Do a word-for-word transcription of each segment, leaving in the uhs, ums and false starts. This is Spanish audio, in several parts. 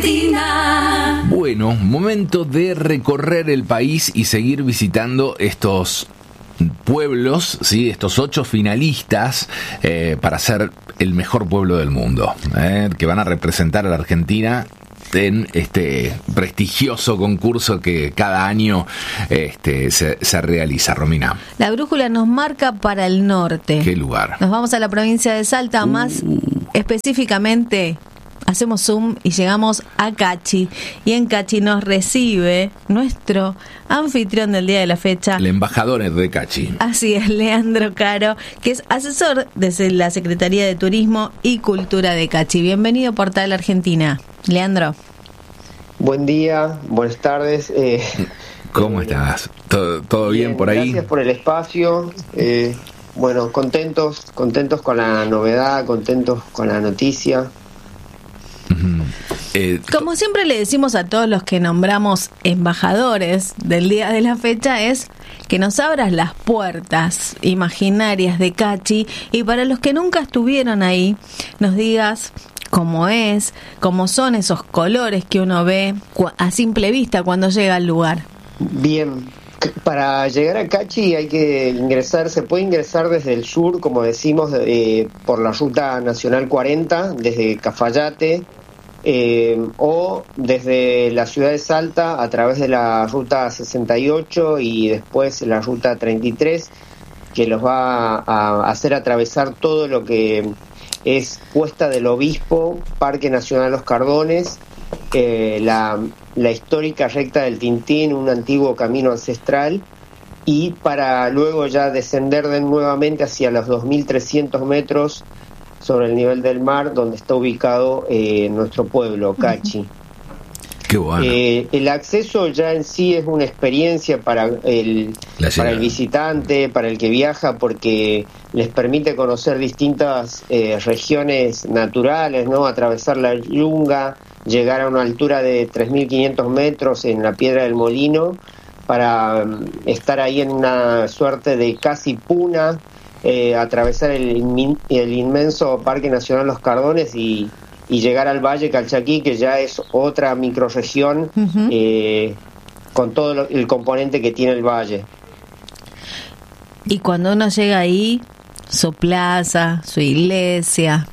Argentina. Bueno, momento de recorrer el país y seguir visitando estos pueblos, ¿sí? Estos ocho finalistas eh, para ser el mejor pueblo del mundo, eh, que van a representar a la Argentina en este prestigioso concurso que cada año este, se, se realiza. Romina. La brújula nos marca para el norte. ¿Qué lugar? Nos vamos a la provincia de Salta, uh. más específicamente hacemos zoom y llegamos a Cachi. Y en Cachi nos recibe nuestro anfitrión del día de la fecha. El embajador de Cachi. Así es, Leandro Caro, que es asesor desde la Secretaría de Turismo y Cultura de Cachi. Bienvenido a Portal Argentina. Leandro. Buen día, buenas tardes. Eh, ¿Cómo estás? ¿Todo, todo bien, bien por ahí? Gracias por el espacio. Eh, bueno, contentos, contentos con la novedad, contentos con la noticia. Uh-huh. Eh, Como siempre le decimos a todos los que nombramos embajadores del día de la fecha, es que nos abras las puertas imaginarias de Cachi, y para los que nunca estuvieron ahí, nos digas cómo es, cómo son esos colores que uno ve a simple vista cuando llega al lugar. Bien, para llegar a Cachi hay que ingresar, se puede ingresar desde el sur, como decimos, eh, por la Ruta Nacional cuarenta, desde Cafayate, eh, o desde la ciudad de Salta a través de la Ruta sesenta y ocho y después la Ruta treinta y tres, que los va a hacer atravesar todo lo que es Cuesta del Obispo, Parque Nacional Los Cardones, eh, la, la histórica Recta del Tintín, un antiguo camino ancestral, y para luego ya descender de nuevamente hacia los dos mil trescientos metros sobre el nivel del mar, donde está ubicado eh, nuestro pueblo, Cachi. Qué bueno. Eh, el acceso ya en sí es una experiencia para el, para el visitante, para el que viaja, porque les permite conocer distintas eh, regiones naturales, ¿no? Atravesar la Yunga, llegar a una altura de tres mil quinientos metros en la Piedra del Molino, para um, estar ahí en una suerte de casi puna, eh, atravesar el, el inmenso Parque Nacional Los Cardones y y llegar al Valle Calchaquí, que ya es otra microrregión, uh-huh. eh, con todo lo, el componente que tiene el valle. Y cuando uno llega ahí, su plaza, su iglesia.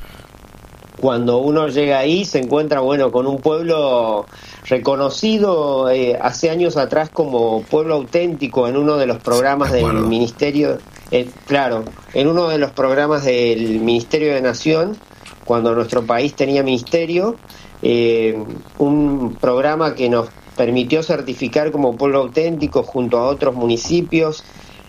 Cuando uno llega ahí se encuentra, bueno, con un pueblo reconocido eh, hace años atrás como pueblo auténtico en uno de los programas del Ministerio, eh, claro, en uno de los programas del Ministerio de Nación, cuando nuestro país tenía ministerio, eh, un programa que nos permitió certificar como pueblo auténtico junto a otros municipios,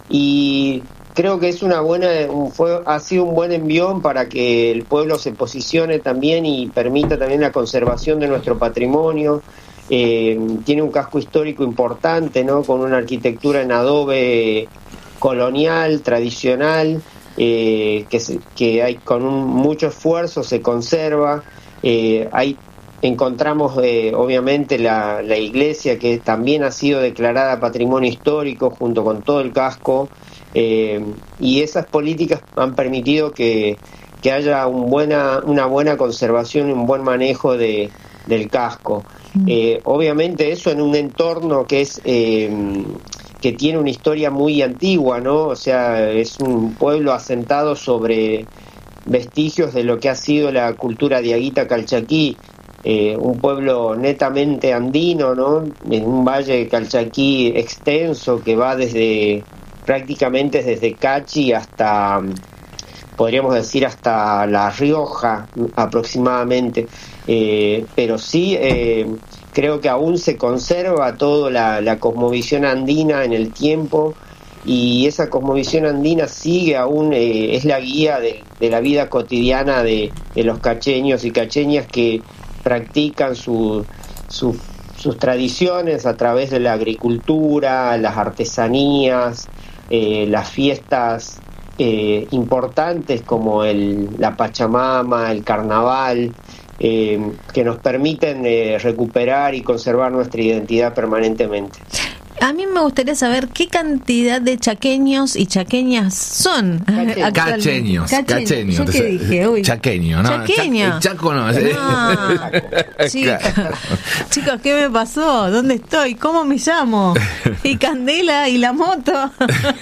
y creo que es una buena, fue, ha sido un buen envión para que el pueblo se posicione también y permita también la conservación de nuestro patrimonio. Eh, tiene un casco histórico importante, ¿no? Con una arquitectura en adobe colonial, tradicional, Eh, que, se, que hay con un, mucho esfuerzo se conserva. Eh, hay, encontramos eh, obviamente la, la iglesia, que también ha sido declarada patrimonio histórico junto con todo el casco, eh, y esas políticas han permitido que, que haya un buena, una buena conservación y un buen manejo de, del casco. Eh, obviamente eso en un entorno que es eh, que tiene una historia muy antigua, ¿no? O sea, es un pueblo asentado sobre vestigios de lo que ha sido la cultura diaguita calchaquí, eh, un pueblo netamente andino, ¿no? En un valle calchaquí extenso que va desde prácticamente desde Cachi hasta, podríamos decir, hasta La Rioja aproximadamente, eh, pero sí eh, creo que aún se conserva toda la, la cosmovisión andina en el tiempo, y esa cosmovisión andina sigue aún, eh, es la guía de, de la vida cotidiana de, de los cacheños y cacheñas que practican su, su, sus tradiciones a través de la agricultura, las artesanías, eh, las fiestas eh, importantes como el, la Pachamama, el Carnaval, eh, que nos permiten eh, recuperar y conservar nuestra identidad permanentemente. A mí me gustaría saber qué cantidad de chaqueños y chaqueñas son. Cacheños. Cacheños. Cacheños. ¿Yo qué dije? Uy. Chaqueño, ¿no? Chaqueño. Cha- Chaco no. Ah, chicos, Claro. chicos, ¿qué me pasó? ¿Dónde estoy? ¿Cómo me llamo? ¿Y Candela? ¿Y la moto?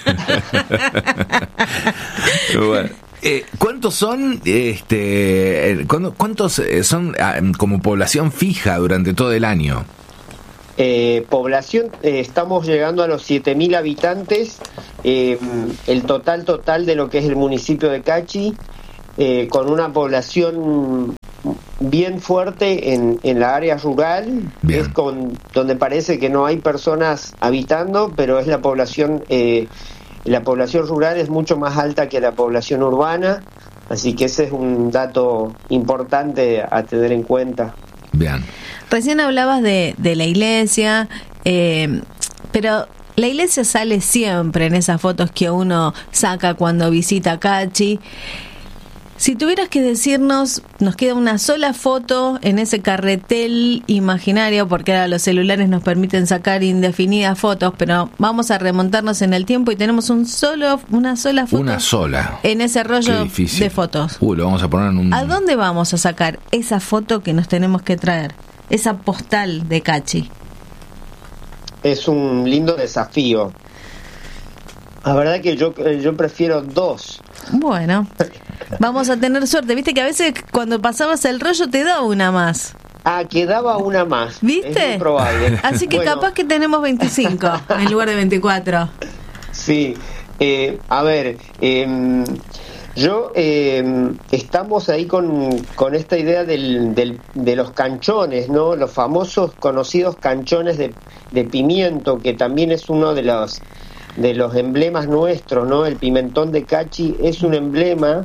Bueno. Eh, ¿Cuántos son, este, cuántos son como población fija durante todo el año? Eh, población, eh, estamos llegando a los siete mil habitantes, eh, el total total de lo que es el municipio de Cachi, eh, con una población bien fuerte en, en la área rural, bien. Es con donde parece que no hay personas habitando, pero es la población, eh, la población rural es mucho más alta que la población urbana, así que ese es un dato importante a tener en cuenta. Bien. Recién hablabas de, de la iglesia, eh, pero la iglesia sale siempre en esas fotos que uno saca cuando visita Cachi. Si tuvieras que decirnos, nos queda una sola foto en ese carretel imaginario, porque ahora los celulares nos permiten sacar indefinidas fotos, pero vamos a remontarnos en el tiempo y tenemos un solo, una sola foto. Una sola. En ese rollo de fotos. Uy, lo vamos a poner en un... ¿A dónde vamos a sacar esa foto que nos tenemos que traer? Esa postal de Cachi. Es un lindo desafío. La verdad que yo, yo prefiero dos. Bueno, vamos a tener suerte. Viste que a veces cuando pasabas el rollo te da una más. Ah, quedaba una más. ¿Viste? Es muy probable. Así que bueno, capaz que tenemos veinticinco en lugar de veinticuatro. Sí. Eh, a ver, eh, yo eh, estamos ahí con, con esta idea del, del, de los canchones, ¿no? Los famosos conocidos canchones de, de pimiento, que también es uno de los de los emblemas nuestros, ¿no? El pimentón de Cachi es un emblema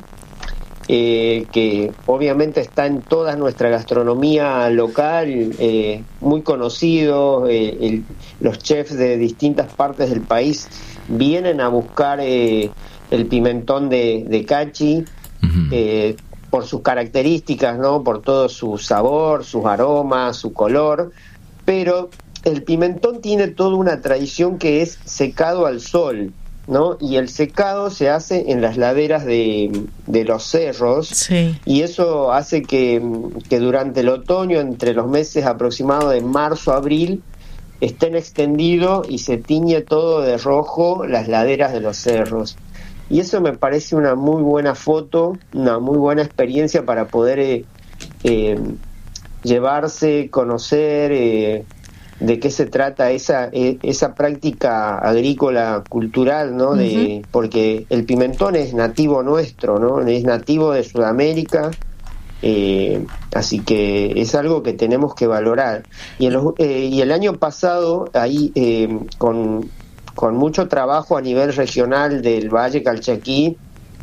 eh, que obviamente está en toda nuestra gastronomía local, eh, muy conocido, eh, el, los chefs de distintas partes del país vienen a buscar eh, el pimentón de, de Cachi, uh-huh. eh, por sus características, ¿no? Por todo su sabor, sus aromas, su color, pero el pimentón tiene toda una tradición que es secado al sol, ¿no? Y el secado se hace en las laderas de, de los cerros, sí. Y eso hace que, que durante el otoño, entre los meses aproximados de marzo a abril, estén extendidos y se tiñe todo de rojo las laderas de los cerros. Y eso me parece una muy buena foto, una muy buena experiencia para poder eh, eh, llevarse, conocer... Eh, de qué se trata esa esa práctica agrícola cultural, ¿no? De, uh-huh. Porque el pimentón es nativo nuestro, ¿no? Es nativo de Sudamérica, eh, así que es algo que tenemos que valorar. Y, en los, eh, y el año pasado, ahí eh, con, con mucho trabajo a nivel regional del Valle Calchaquí,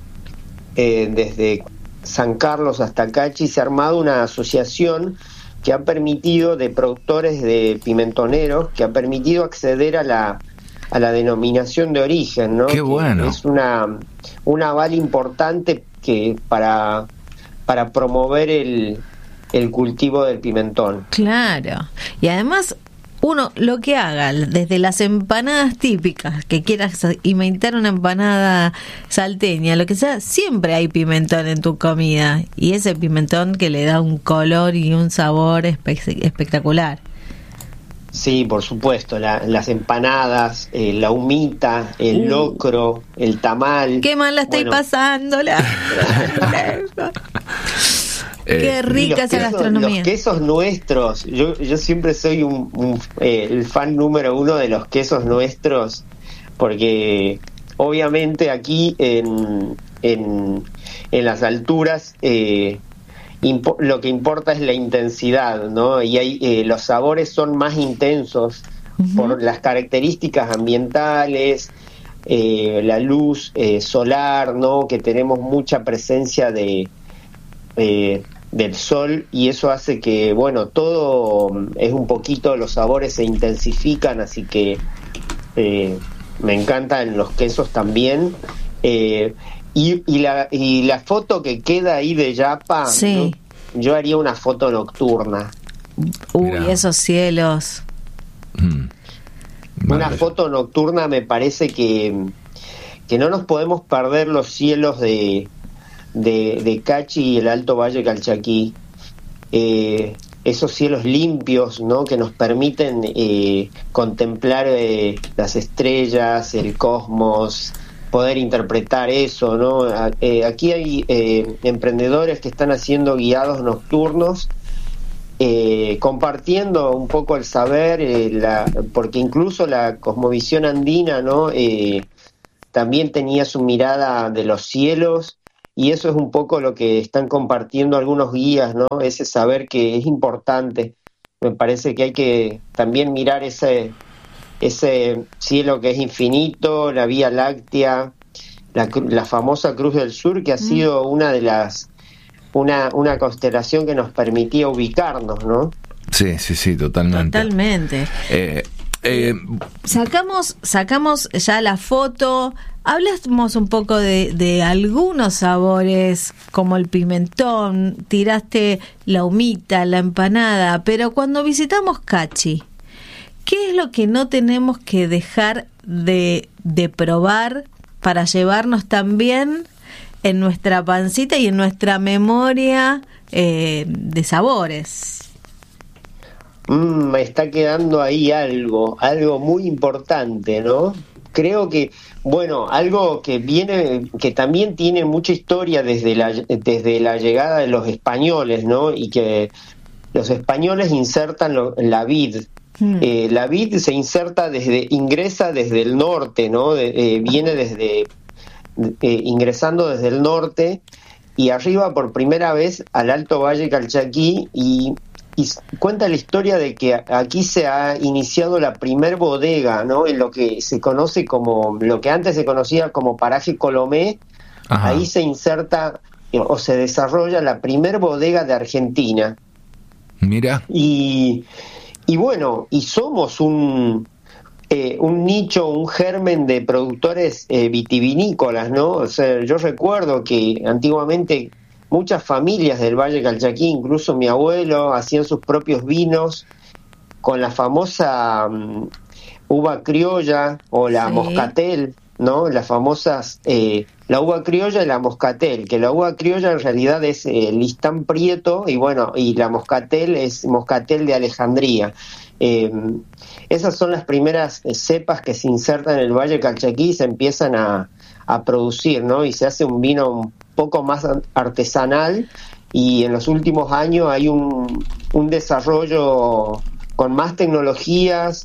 eh, desde San Carlos hasta Cachi, se ha armado una asociación que ha permitido, de productores de pimentoneros, que ha permitido acceder a la a la denominación de origen, ¿no? Qué bueno. Que es una un aval importante que para para promover el el cultivo del pimentón. Claro. Y además uno lo que haga, desde las empanadas típicas, que quieras imitar una empanada salteña, lo que sea, siempre hay pimentón en tu comida. Y ese pimentón que le da un color y un sabor espe- espectacular. Sí, por supuesto, la, las empanadas, eh, la humita, el uh. locro, el tamal. Qué mal la estoy bueno. pasando. La... Qué rica esa quesos, gastronomía. Los quesos nuestros, yo yo siempre soy un, un eh, el fan número uno de los quesos nuestros, porque obviamente aquí en en, en las alturas eh, impo- lo que importa es la intensidad, ¿no? Y hay, eh, los sabores son más intensos uh-huh. por las características ambientales, eh, la luz eh, solar, ¿no? Que tenemos mucha presencia de eh, del sol, y eso hace que, bueno, todo es un poquito, los sabores se intensifican, así que eh, me encantan los quesos también. Eh, y, y, la, y la foto que queda ahí de Yapa, sí. yo, yo haría una foto nocturna. Uy, Mirá. Esos cielos. Mm. una foto nocturna, me parece que, que no nos podemos perder los cielos de, de, de Cachi y el Alto Valle Calchaquí. Eh, esos cielos limpios, ¿no?, que nos permiten eh, contemplar eh, las estrellas, el cosmos, poder interpretar eso, ¿no? Eh, aquí hay eh, emprendedores que están haciendo guiados nocturnos, eh, compartiendo un poco el saber, eh, la, porque incluso la cosmovisión andina, ¿no?, eh, también tenía su mirada de los cielos. Y eso es un poco lo que están compartiendo algunos guías, ¿no? Ese saber que es importante. Me parece que hay que también mirar ese, ese cielo que es infinito, la Vía Láctea, la, la famosa Cruz del Sur, que ha sido una de las una, una constelación que nos permitía ubicarnos, ¿no? Sí, sí, sí, totalmente. Totalmente. Eh, eh, sacamos, sacamos ya la foto. Hablamos un poco de, de algunos sabores, como el pimentón, tiraste la humita, la empanada, pero cuando visitamos Cachi, ¿qué es lo que no tenemos que dejar de, de probar para llevarnos también en nuestra pancita y en nuestra memoria eh, de sabores? Mm, me está quedando ahí algo, algo muy importante, ¿no? Creo que, bueno, algo que viene, que también tiene mucha historia desde la, desde la llegada de los españoles, ¿no? Y que los españoles insertan lo, la vid. Mm. Eh, la vid se inserta desde, ingresa desde el norte, ¿no? De, eh, viene desde, eh, ingresando desde el norte y arriba por primera vez al Alto Valle Calchaquí y Y cuenta la historia de que aquí se ha iniciado la primer bodega, ¿no? En lo que se conoce como, lo que antes se conocía como Paraje Colomé. Ajá. Ahí se inserta o se desarrolla la primer bodega de Argentina. Mira. Y, y bueno, y somos un, eh, un nicho, un germen de productores eh, vitivinícolas, ¿no? O sea, yo recuerdo que antiguamente muchas familias del Valle Calchaquí, incluso mi abuelo, hacían sus propios vinos con la famosa um, uva criolla o la sí. moscatel, ¿no? Las famosas, eh, la uva criolla y la moscatel, que la uva criolla en realidad es eh, listán prieto y bueno, y la moscatel es moscatel de Alejandría. Eh, esas son las primeras eh, cepas que se insertan en el Valle Calchaquí y se empiezan a, a producir, ¿no? Y se hace un vino poco más artesanal y en los últimos años hay un, un desarrollo con más tecnologías,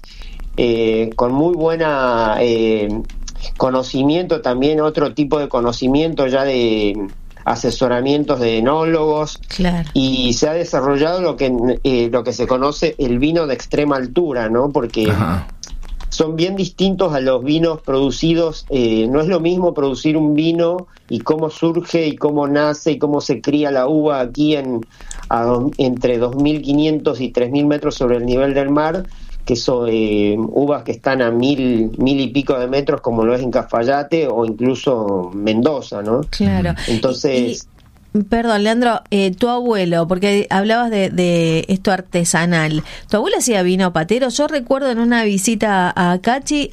eh, con muy buena eh, conocimiento también, otro tipo de conocimiento ya de asesoramientos de enólogos. Claro. Y se ha desarrollado lo que eh, lo que se conoce el vino de extrema altura, ¿no? Porque Ajá. son bien distintos a los vinos producidos. Eh, no es lo mismo producir un vino y cómo surge y cómo nace y cómo se cría la uva aquí en a, entre dos mil quinientos y tres mil metros sobre el nivel del mar, que son eh, uvas que están a mil, mil y pico de metros, como lo es en Cafayate o incluso Mendoza, ¿no? Claro. Entonces... Y, y, perdón, Leandro, eh, tu abuelo, porque hablabas de, de esto artesanal, ¿tu abuelo hacía vino patero? Yo recuerdo en una visita a Cachi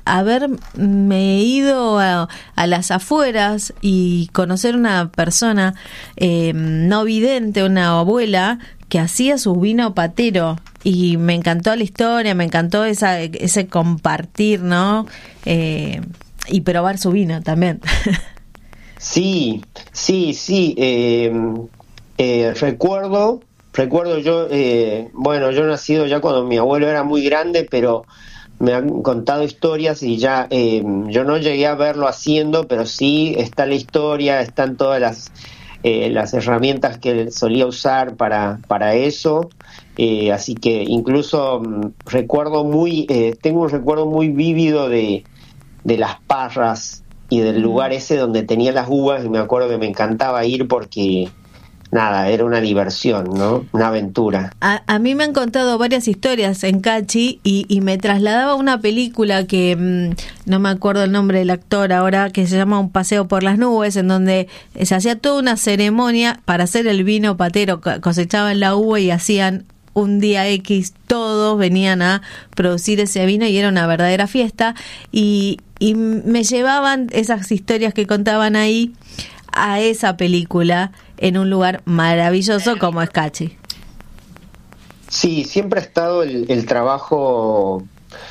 haberme ido a, a las afueras y conocer una persona eh, no vidente, una abuela, que hacía su vino patero y me encantó la historia, me encantó esa, ese compartir, ¿no? Eh, y probar su vino también. Sí, sí, sí. Eh, eh, recuerdo, recuerdo yo, eh, bueno, yo he nacido ya cuando mi abuelo era muy grande, pero me han contado historias y ya eh, yo no llegué a verlo haciendo, pero sí está la historia, están todas las Eh, las herramientas que él solía usar para, para eso, eh, así que incluso um, recuerdo muy, eh, tengo un recuerdo muy vívido de, de las parras y del lugar ese donde tenía las uvas, y me acuerdo que me encantaba ir porque nada, era una diversión, ¿no? Una aventura. A, a mí me han contado varias historias en Cachi y, y me trasladaba a una película que mmm, no me acuerdo el nombre del actor ahora, que se llama Un paseo por las nubes, en donde se hacía toda una ceremonia para hacer el vino patero, cosechaban la uva y hacían un día X todos venían a producir ese vino y era una verdadera fiesta, y, y me llevaban esas historias que contaban ahí a esa película en un lugar maravilloso como es Cachi. Sí, siempre ha estado el, el trabajo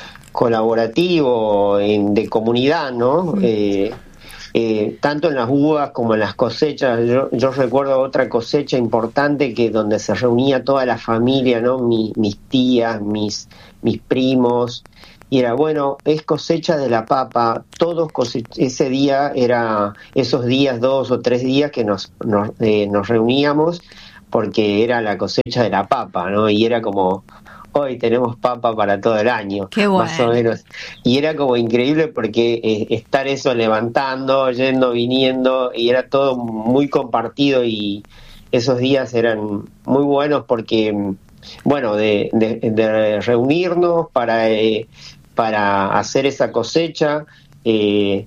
colaborativo en, de comunidad, ¿no? Mm. Eh, eh, tanto en las uvas como en las cosechas. Yo, yo recuerdo otra cosecha importante que donde se reunía toda la familia, ¿no? Mi, mis tías, mis, mis primos, y era, bueno, es cosecha de la papa, todos cose- ese día era, esos días, dos o tres días que nos, nos, eh, nos reuníamos, porque era la cosecha de la papa, ¿no? Y era como, hoy tenemos papa para todo el año, Qué bueno. Más o menos. Y era como increíble porque eh, estar eso levantando, yendo, viniendo, y era todo muy compartido, y esos días eran muy buenos porque, bueno, de, de, de reunirnos para, eh, para hacer esa cosecha, eh,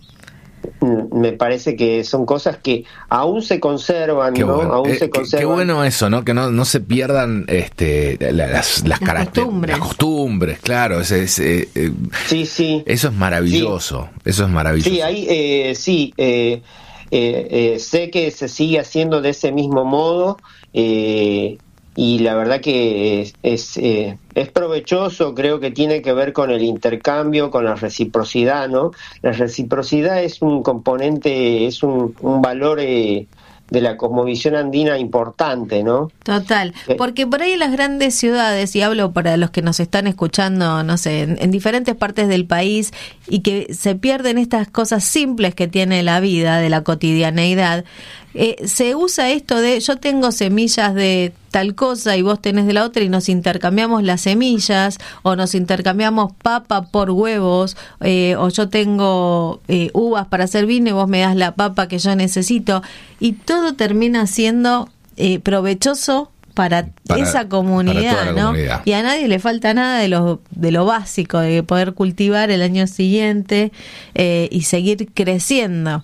me parece que son cosas que aún se conservan, qué ¿no? Bueno. Aún eh, se conservan. Qué bueno eso, ¿no? Que no, no se pierdan este, las, las, las, caracter- costumbres. las costumbres, claro. Ese, ese, eh, sí, sí. Eso es maravilloso. Sí. Eso es maravilloso. Sí, ahí, eh, sí. Eh, eh, eh, sé que se sigue haciendo de ese mismo modo. Eh, y la verdad que es, es, eh, es provechoso, creo que tiene que ver con el intercambio, con la reciprocidad, ¿no? La reciprocidad es un componente, es un, un valor eh, de la cosmovisión andina importante, ¿no? Total, porque por ahí en las grandes ciudades, y hablo para los que nos están escuchando, no sé, en, en diferentes partes del país, y que se pierden estas cosas simples que tiene la vida, de la cotidianeidad, eh, se usa esto de yo tengo semillas de tal cosa y vos tenés de la otra, y nos intercambiamos las semillas, o nos intercambiamos papa por huevos, eh, o yo tengo eh, uvas para hacer vino y vos me das la papa que yo necesito, y todo termina siendo eh, provechoso para, para esa comunidad, para ¿no? Comunidad. Y a nadie le falta nada de lo de lo básico, de poder cultivar el año siguiente eh, y seguir creciendo.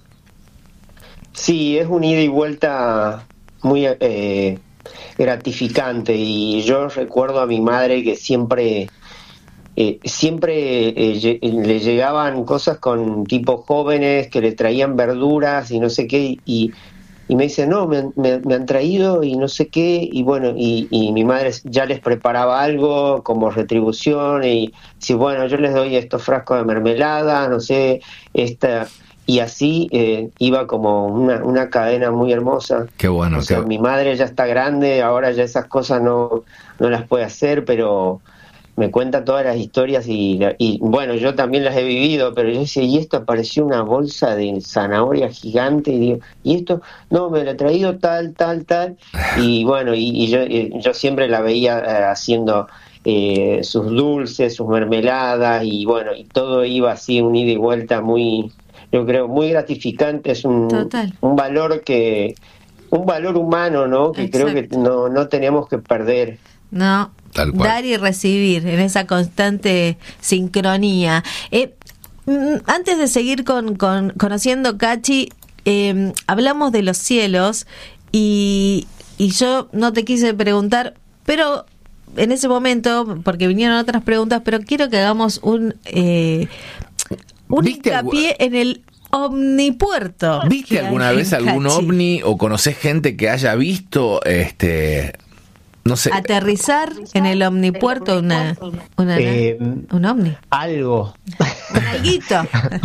Sí, es un ida y vuelta muy eh, gratificante, y yo recuerdo a mi madre que siempre eh, siempre eh, le llegaban cosas con tipos jóvenes que le traían verduras y no sé qué, y, y me dice, no, me, me, me han traído y no sé qué, y bueno, y, y mi madre ya les preparaba algo como retribución, y si bueno, yo les doy estos frascos de mermelada, no sé, esta... Y así eh, iba como una, una cadena muy hermosa. Qué bueno. O sea, qué... mi madre ya está grande, ahora ya esas cosas no, no las puede hacer, pero me cuenta todas las historias, y, y bueno, yo también las he vivido, pero yo decía, y esto apareció una bolsa de zanahoria gigante, y digo, y esto, no, me la he traído tal, tal, tal, y bueno, y, y yo, yo siempre la veía eh, haciendo... Eh, sus dulces, sus mermeladas, y bueno, y todo iba así, un ida y vuelta muy, yo creo, muy gratificante. Es un, un valor que, un valor humano, ¿no? Que Exacto. creo que no, no tenemos que perder. No, dar y recibir en esa constante sincronía. Eh, antes de seguir con, con conociendo Cachi, eh, hablamos de los cielos, y, y yo no te quise preguntar, pero en ese momento, porque vinieron otras preguntas, pero quiero que hagamos un eh, un hincapié en el omnipuerto. ¿Viste alguna vez algún ovni, o conocés gente que haya visto este no sé aterrizar en el omnipuerto una una eh, un ovni? Algo. Un alguito.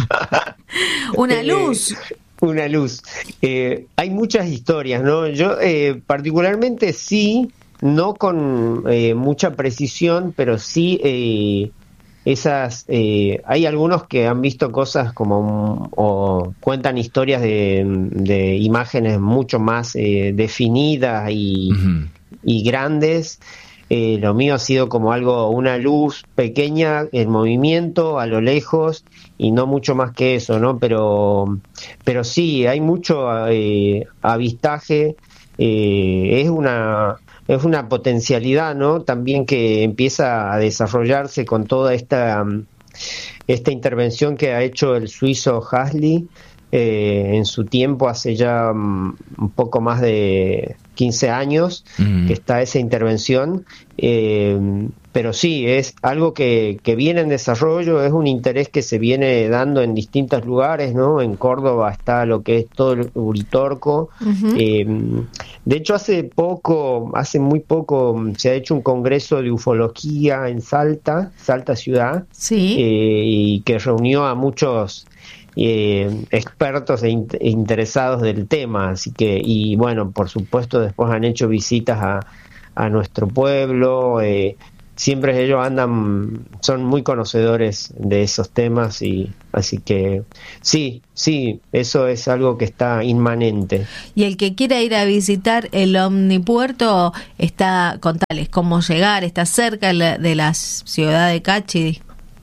Una luz. Eh, una luz. Eh, hay muchas historias, ¿no? Yo eh, particularmente sí, no con eh, mucha precisión, pero sí eh, esas eh, hay algunos que han visto cosas como o cuentan historias de, de imágenes mucho más eh, definidas y, uh-huh. y grandes. Eh, lo mío ha sido como algo, una luz pequeña en movimiento a lo lejos, y no mucho más que eso, ¿no? Pero pero sí, hay mucho eh, avistaje. Eh, es una es una potencialidad, ¿no? También que empieza a desarrollarse con toda esta esta intervención que ha hecho el suizo Hasley eh, en su tiempo, hace ya um, un poco más de quince años mm. que está esa intervención, eh, pero sí, es algo que, que viene en desarrollo, es un interés que se viene dando en distintos lugares, ¿no? En Córdoba está lo que es todo el Uritorco. Uh-huh. Eh, de hecho, hace poco, hace muy poco, se ha hecho un congreso de ufología en Salta, Salta ciudad, sí. eh, y que reunió a muchos eh, expertos e in- interesados del tema, así que, y bueno, por supuesto, después han hecho visitas a, a nuestro pueblo. Eh, siempre ellos andan, son muy conocedores de esos temas, y así que sí, sí, eso es algo que está inmanente. Y el que quiera ir a visitar el Omnipuerto, está, contales cómo llegar, está cerca de la, de la ciudad de Cachi.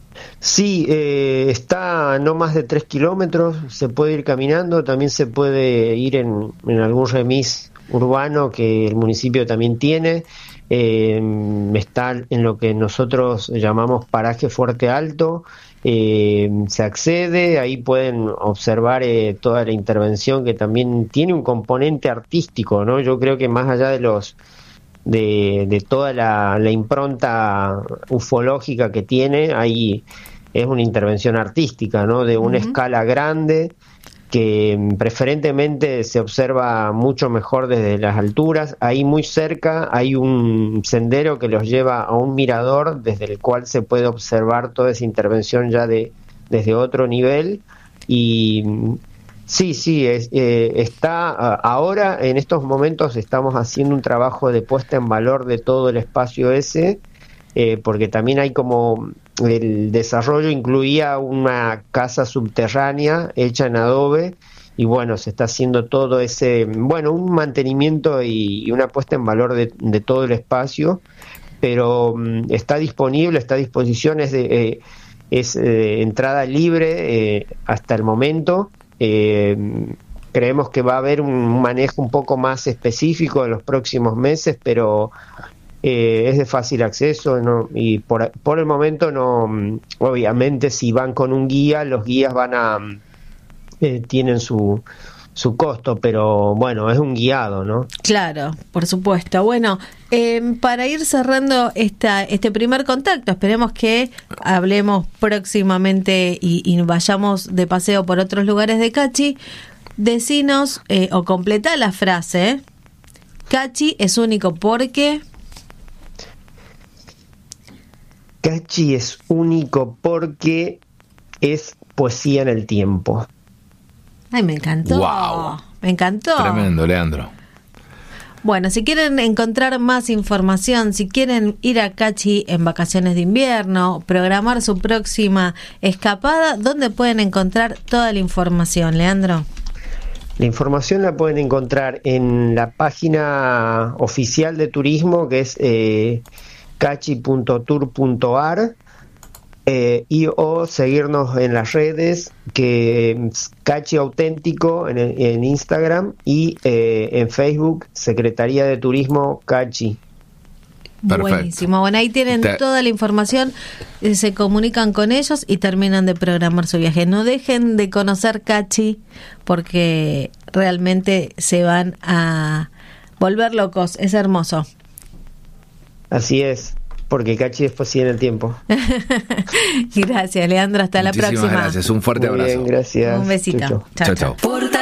Sí, eh, está a no más de tres kilómetros, se puede ir caminando, también se puede ir en, en algún remis urbano que el municipio también tiene. Eh, está en lo que nosotros llamamos paraje Fuerte Alto, eh, se accede, ahí pueden observar eh, toda la intervención, que también tiene un componente artístico, ¿no? Yo creo que más allá de los de, de toda la, la impronta ufológica que tiene, ahí es una intervención artística, ¿no? De una uh-huh. escala grande, que preferentemente se observa mucho mejor desde las alturas. Ahí muy cerca hay un sendero que los lleva a un mirador desde el cual se puede observar toda esa intervención ya de desde otro nivel. Y sí, sí, es, eh, está ahora, en estos momentos estamos haciendo un trabajo de puesta en valor de todo el espacio ese, eh, porque también hay como... el desarrollo incluía una casa subterránea hecha en adobe, y bueno, se está haciendo todo ese, bueno, un mantenimiento y, y una puesta en valor de, de todo el espacio, pero um, está disponible, está a disposición, es, de, eh, es eh, entrada libre eh, hasta el momento. Eh, creemos que va a haber un manejo un poco más específico en los próximos meses, pero Eh, es de fácil acceso, ¿no? Y por, por el momento no, obviamente si van con un guía, los guías van a eh, tienen su su costo, pero bueno, es un guiado, ¿no? Claro, por supuesto. Bueno, eh, para ir cerrando esta este primer contacto, esperemos que hablemos próximamente y, y vayamos de paseo por otros lugares de Cachi. Decinos eh, o completá la frase, ¿eh? Cachi es único porque... Cachi es único porque es poesía en el tiempo. Ay, me encantó. Wow. Me encantó. Tremendo, Leandro. Bueno, si quieren encontrar más información, si quieren ir a Cachi en vacaciones de invierno, programar su próxima escapada, ¿dónde pueden encontrar toda la información, Leandro? La información la pueden encontrar en la página oficial de turismo, que es eh, cachi punto tour punto a r, eh, y o seguirnos en las redes, que es Cachi Auténtico en, en Instagram, y eh, en Facebook Secretaría de Turismo Cachi. Perfecto. Buenísimo. Bueno, ahí tienen Te... toda la información, eh, se comunican con ellos y terminan de programar su viaje. No dejen de conocer Cachi, porque realmente se van a volver locos. Es hermoso. Así es, porque Cachi es poesía en el tiempo. Gracias, Leandro. Hasta Muchísimas la próxima. Gracias, un fuerte Muy abrazo. Bien, gracias. Un besito. Chao, chao.